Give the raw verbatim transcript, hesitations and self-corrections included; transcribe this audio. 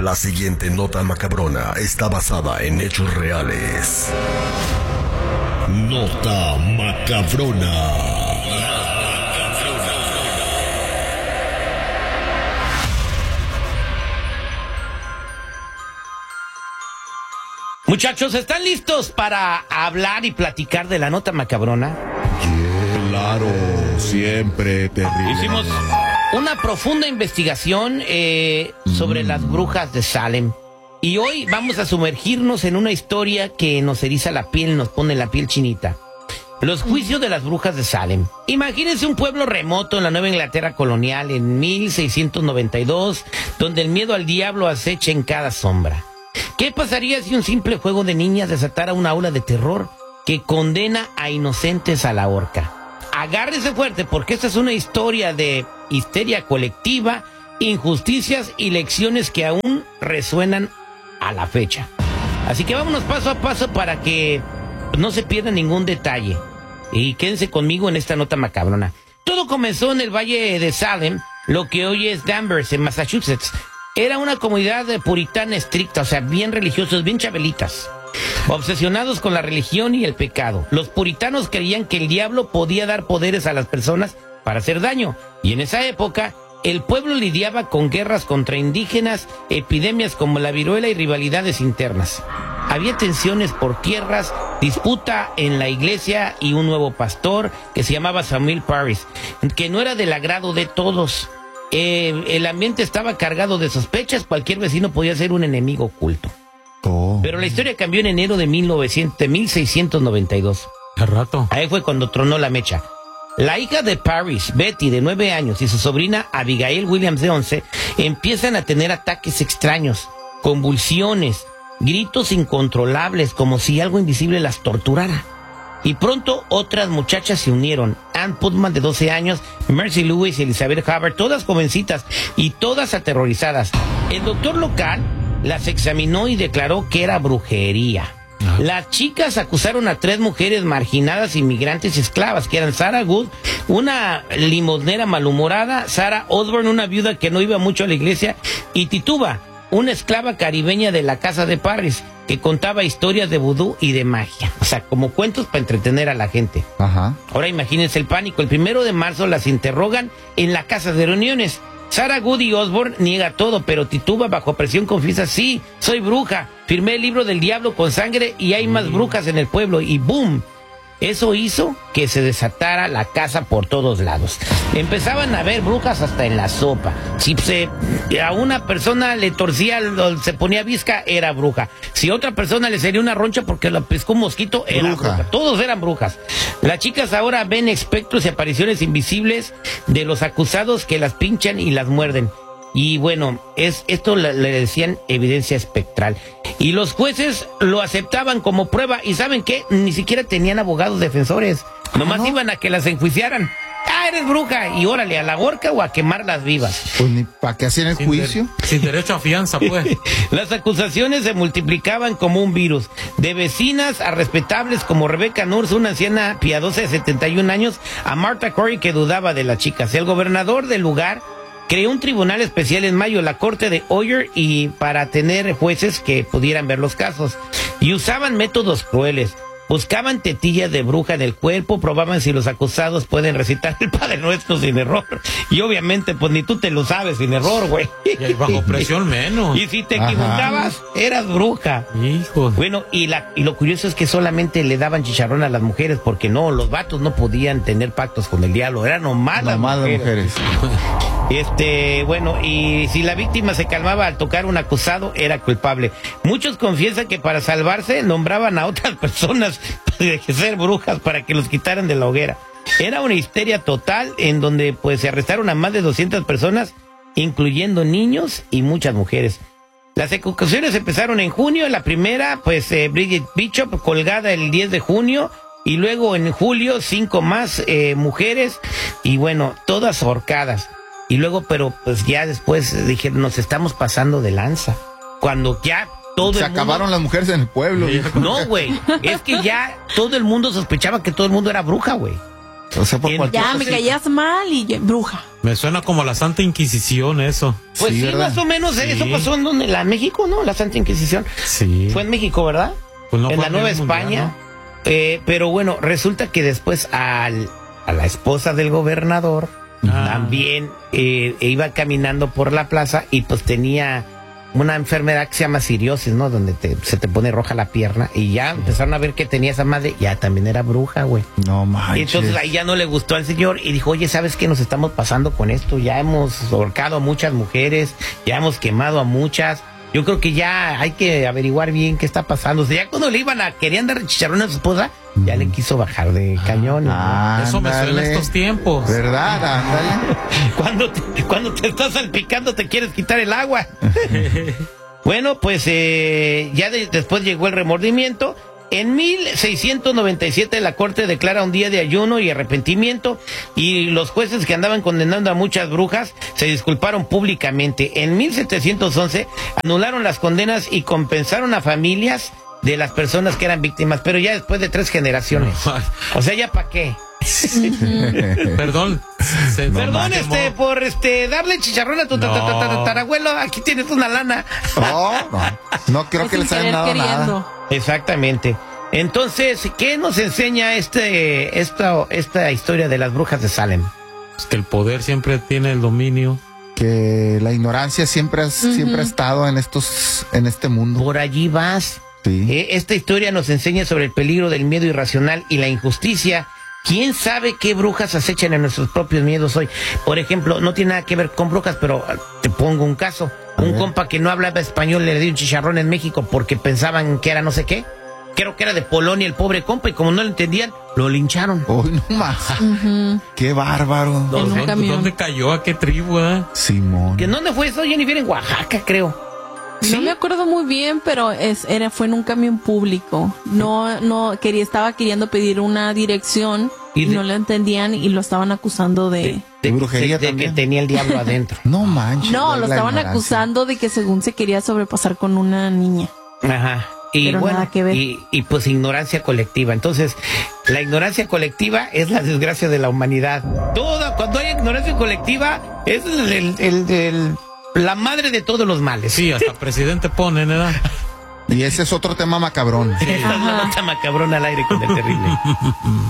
La siguiente nota macabrona está basada en hechos reales. Nota macabrona. Muchachos, ¿están listos para hablar y platicar de la nota macabrona? Claro, siempre terrible. Hicimos una profunda investigación eh, sobre mm. las brujas de Salem. Y hoy vamos a sumergirnos en una historia que nos eriza la piel, nos pone la piel chinita. Los juicios de las brujas de Salem. Imagínense un pueblo remoto en la Nueva Inglaterra colonial en mil seiscientos noventa y dos, donde el miedo al diablo acecha en cada sombra. ¿Qué pasaría si un simple juego de niñas desatara una ola de terror que condena a inocentes a la horca? Agárrese fuerte porque esta es una historia de histeria colectiva, injusticias y lecciones que aún resuenan a la fecha. Así que vámonos paso a paso para que no se pierda ningún detalle. Y quédense conmigo en esta nota macabrona. Todo comenzó en el Valle de Salem, lo que hoy es Danvers, en Massachusetts. Era una comunidad puritana estricta, o sea, bien religiosos, bien chabelitas, obsesionados con la religión y el pecado. Los puritanos creían que el diablo podía dar poderes a las personas para hacer daño. Y en esa época, el pueblo lidiaba con guerras contra indígenas, epidemias como la viruela y rivalidades internas. Había tensiones por tierras, disputa en la iglesia y un nuevo pastor que se llamaba Samuel Parris, que no era del agrado de todos. Eh, el ambiente estaba cargado de sospechas, cualquier vecino podía ser un enemigo oculto. Oh. Pero la historia cambió en enero de mil seiscientos noventa y dos. ¿Qué rato? Ahí fue cuando tronó la mecha. La hija de Parrish, Betty, de nueve años, y su sobrina Abigail Williams, de once, empiezan a tener ataques extraños, convulsiones, gritos incontrolables, como si algo invisible las torturara. Y pronto otras muchachas se unieron. Ann Putman, de doce años, Mercy Lewis y Elizabeth Hubbard, todas jovencitas y todas aterrorizadas. El doctor local las examinó y declaró que era brujería. Ah. Las chicas acusaron a tres mujeres marginadas, inmigrantes y esclavas, que eran Sarah Good, una limosnera malhumorada, Sarah Osborne, una viuda que no iba mucho a la iglesia, y Tituba, una esclava caribeña de la casa de Parris, que contaba historias de vudú y de magia. O sea, como cuentos para entretener a la gente. Ajá. Ahora imagínense el pánico. El primero de marzo las interrogan en la casa de reuniones. Sarah Good y Osborne niega todo, pero Tituba, bajo presión, confiesa: sí, soy bruja. Firmé el libro del diablo con sangre y hay más brujas en el pueblo. Y ¡boom! Eso hizo que se desatara la casa por todos lados. Empezaban a haber brujas hasta en la sopa. Si se, a una persona le torcía, se ponía visca, era bruja. Si a otra persona le salía una roncha porque la pescó un mosquito, era bruja. bruja. Todos eran brujas. Las chicas ahora ven espectros y apariciones invisibles de los acusados que las pinchan y las muerden. Y bueno, es esto le, le decían evidencia espectral. Y los jueces lo aceptaban como prueba. ¿Y saben qué? Ni siquiera tenían abogados defensores. Nomás ¿no? iban a que las enjuiciaran. ¡Ah, eres bruja! Y órale, a la horca o a quemarlas vivas. Pues ni para qué hacían el sin juicio. De, sin derecho a fianza, pues. Las acusaciones se multiplicaban como un virus. De vecinas a respetables como Rebecca Nurse, una anciana piadosa de setenta y un años, a Martha Corey, que dudaba de las chicas. El gobernador del lugar creó un tribunal especial en mayo, la corte de Oyer, y para tener jueces que pudieran ver los casos. Y usaban métodos crueles. Buscaban tetillas de bruja en el cuerpo, probaban si los acusados pueden recitar el Padre Nuestro sin error. Y obviamente, pues ni tú te lo sabes sin error, güey. Y bajo presión menos. Y si te equivocabas, Ajá. eras bruja. Hijo. Bueno, y, la, y lo curioso es que solamente le daban chicharrón a las mujeres, porque no, los vatos no podían tener pactos con el diablo, eran nomás las nomás mujeres. mujeres. Este, bueno, y si la víctima se calmaba al tocar un acusado, era culpable. Muchos confiesan que para salvarse nombraban a otras personas de ser brujas para que los quitaran de la hoguera. Era una histeria total en donde pues se arrestaron a más de doscientas personas, incluyendo niños y muchas mujeres. Las ejecuciones empezaron en junio. La primera, pues eh, Bridget Bishop, colgada el diez de junio, y luego en julio cinco más eh, mujeres, y bueno, todas ahorcadas. Y luego, pero pues ya después dije, nos estamos pasando de lanza. Cuando ya todo Se el acabaron mundo... las mujeres en el pueblo. No, güey, es que ya todo el mundo sospechaba que todo el mundo era bruja, güey. O sea, por cualquier Ya me caías mal y ya, bruja. Me suena como la Santa Inquisición eso. Pues sí, Sí, ¿verdad? más o menos Sí. eso pasó en donde, la México, ¿no? La Santa Inquisición. Sí. Fue en México, ¿verdad? Pues no en fue la a Nueva nivel mundial, España. ¿no? Eh, pero bueno, resulta que después al, a la esposa del gobernador Ah. también eh, iba caminando por la plaza y pues tenía una enfermedad que se llama ciriosis, ¿no? Donde te, se te pone roja la pierna y ya empezaron a ver que tenía esa madre, ya también era bruja, güey. No Y manches. entonces ahí ya no le gustó al señor y dijo, oye, ¿sabes qué nos estamos pasando con esto? Ya hemos ahorcado a muchas mujeres, ya hemos quemado a muchas. Yo creo que ya hay que averiguar bien qué está pasando. O sea, ya cuando le iban a, querían dar chicharrón a su esposa, ya le quiso bajar de cañón. Ah, Eso me suena ándale. estos tiempos. ¿Verdad? Ándale. Cuando te, cuando te estás salpicando te quieres quitar el agua. Bueno, pues eh, ya de- después llegó el remordimiento. En mil seiscientos noventa y siete la corte declara un día de ayuno y arrepentimiento y los jueces que andaban condenando a muchas brujas se disculparon públicamente. En mil setecientos once anularon las condenas y compensaron a familias de las personas que eran víctimas, pero ya después de tres generaciones. O sea, ¿ya para qué? Perdón. se- Perdón, se este, quemó. por este darle chicharrón a tu No. ta- ta- ta- tatarabuelo, aquí tienes una lana. Oh, no, no creo Es que sin les hayan querer dado queriendo. nada. Exactamente. Entonces, ¿qué nos enseña este, esta, esta historia de las brujas de Salem? Es que el poder siempre tiene el dominio. Que la ignorancia siempre, ha- siempre ha estado en estos, en este mundo. Por allí vas. Sí. Eh, esta historia nos enseña sobre el peligro del miedo irracional y la injusticia. ¿Quién sabe qué brujas acechan en nuestros propios miedos hoy? Por ejemplo, no tiene nada que ver con brujas, pero ah, te pongo un caso. Un ver. compa que no hablaba español le dio un chicharrón en México porque pensaban que era no sé qué. Creo que era de Polonia el pobre compa y como no lo entendían, lo lincharon. Hoy no más. Ujú. Qué bárbaro. En un ¿Dónde, camión. dónde cayó? ¿A qué tribu, eh? Simón. ¿Que dónde fue eso, Jennifer? En Oaxaca, creo. ¿Sí? No me acuerdo muy bien, pero es, era, fue en un camión público. No, no, quería, estaba queriendo pedir una dirección ¿Y y, de- no lo entendían y lo estaban acusando de... De brujería de, de que también. tenía el diablo adentro. No manches. No, la- lo la estaban ignorancia. acusando de que según se quería sobrepasar con una niña. Ajá. Y Pero bueno, nada que ver. Y, y pues ignorancia colectiva. Entonces, la ignorancia colectiva es la desgracia de la humanidad. Toda, cuando hay ignorancia colectiva, es el, el- el- el- la madre de todos los males. Sí, hasta presidente ponen, ¿verdad? Y ese es otro tema macabrón. Esa es la nota macabrona al aire con el terrible.